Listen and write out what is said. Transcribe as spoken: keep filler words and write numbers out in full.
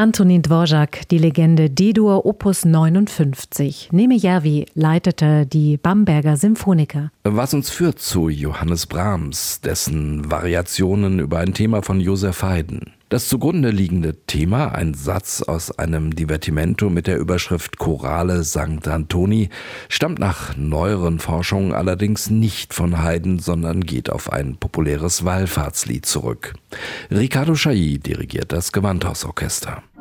Antonín Dvořák, die Legende D-Dur Opus neunundfünfzig. Neme Järvi leitete die Bamberger Symphoniker. Was uns führt zu Johannes Brahms, dessen Variationen über ein Thema von Joseph Haydn. Das zugrunde liegende Thema, ein Satz aus einem Divertimento mit der Überschrift Chorale Sankt Antoni, stammt nach neueren Forschungen allerdings nicht von Haydn, sondern geht auf ein populäres Wallfahrtslied zurück. Riccardo Chailly dirigiert das Gewandhausorchester.